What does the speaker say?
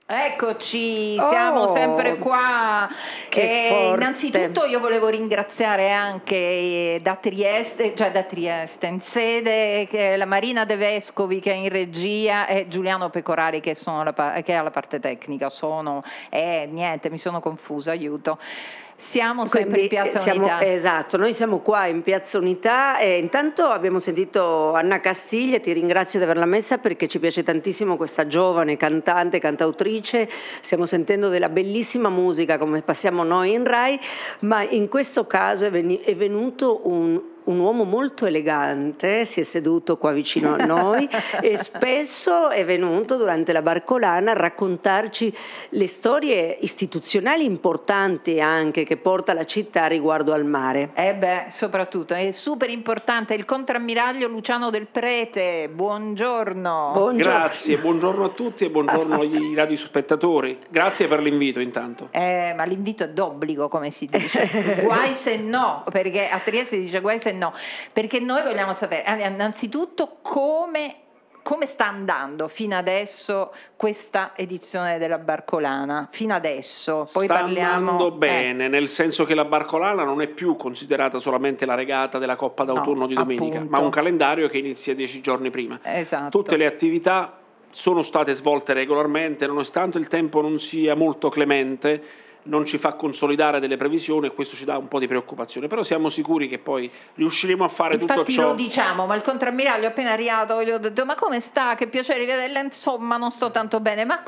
Eccoci, siamo sempre qua. Che forte. Innanzitutto io volevo ringraziare anche da Trieste, in sede, che la Marina De Vescovi che è in regia e Giuliano Pecorari che è alla parte tecnica. Niente, mi sono confusa, aiuto. Siamo sempre in Piazza Unità. Esatto, noi siamo qua in Piazza Unità e intanto abbiamo sentito Anna Castiglia, ti ringrazio di averla messa perché ci piace tantissimo questa giovane cantante, cantautrice, stiamo sentendo della bellissima musica come passiamo noi in Rai, ma in questo caso è venuto un uomo molto elegante, si è seduto qua vicino a noi e spesso è venuto durante la Barcolana a raccontarci le storie istituzionali importanti anche che porta la città riguardo al mare. Soprattutto è super importante il contrammiraglio Luciano Del Prete. Buongiorno. Grazie, buongiorno a tutti e buongiorno agli radiospettatori. Grazie per l'invito intanto. Ma l'invito è d'obbligo, come si dice. Guai se no, perché a Trieste si dice guai se no, perché noi vogliamo sapere innanzitutto come sta andando fino adesso questa edizione della Barcolana, fino adesso. Poi sta parliamo andando bene, nel senso che la Barcolana non è più considerata solamente la regata della Coppa d'autunno di domenica, appunto. ma un calendario che inizia 10 giorni prima. Esatto. Tutte le attività sono state svolte regolarmente, nonostante il tempo non sia molto clemente, non ci fa consolidare delle previsioni e questo ci dà un po' di preoccupazione, però siamo sicuri che poi riusciremo a fare tutto ciò. Infatti lo diciamo, ma il contrammiraglio appena arrivato gli ho detto ma come sta, che piacere vederla, insomma non sto tanto bene, ma